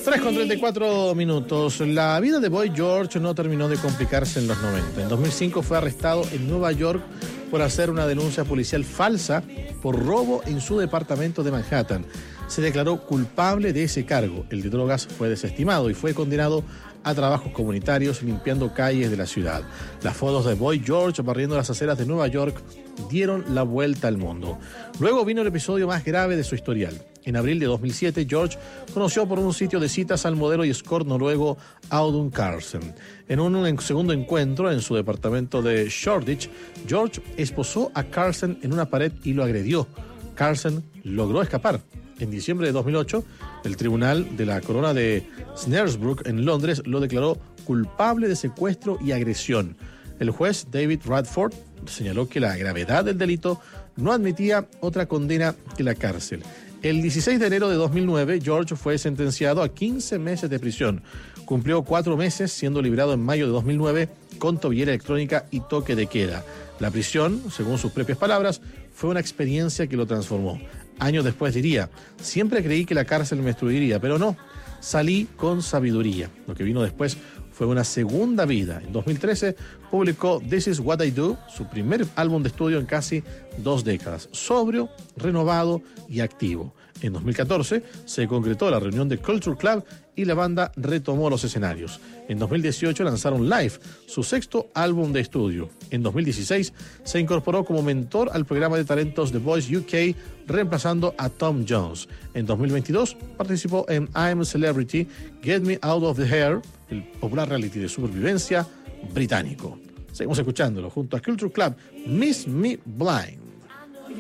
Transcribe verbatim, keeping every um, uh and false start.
tres con treinta y cuatro minutos. La vida de Boy George no terminó de complicarse en los noventa. En dos mil cinco fue arrestado en Nueva York por hacer una denuncia policial falsa por robo en su departamento de Manhattan. Se declaró culpable de ese cargo. El de drogas fue desestimado y fue condenado a trabajos comunitarios limpiando calles de la ciudad. Las fotos de Boy George barriendo las aceras de Nueva York dieron la vuelta al mundo. Luego vino el episodio más grave de su historial. En abril de dos mil siete, George conoció por un sitio de citas al modelo y escort noruego Audun Carlsen. En un segundo encuentro en su departamento de Shoreditch, George esposó a Carlsen en una pared y lo agredió. Carlsen logró escapar. En diciembre de dos mil ocho, el tribunal de la corona de Snaresbrook en Londres lo declaró culpable de secuestro y agresión. El juez David Radford señaló que la gravedad del delito no admitía otra condena que la cárcel. El dieciséis de enero de dos mil nueve, George fue sentenciado a quince meses de prisión. Cumplió cuatro meses, siendo liberado en mayo de dos mil nueve con tobillera electrónica y toque de queda. La prisión, según sus propias palabras, fue una experiencia que lo transformó. Años después diría: siempre creí que la cárcel me destruiría, pero no, salí con sabiduría. Lo que vino después fue una segunda vida. En dos mil trece publicó This Is What I Do, su primer álbum de estudio en casi dos décadas, sobrio, renovado y activo. En dos mil catorce se concretó la reunión de Culture Club y la banda retomó los escenarios. En dos mil dieciocho lanzaron Live, su sexto álbum de estudio. En dos mil dieciséis se incorporó como mentor al programa de talentos The Voice U K, reemplazando a Tom Jones. En dos mil veintidós participó en I'm a Celebrity, Get Me Out of the Hair, el popular reality de supervivencia británico. Seguimos escuchándolo junto a Culture Club, Miss Me Blind.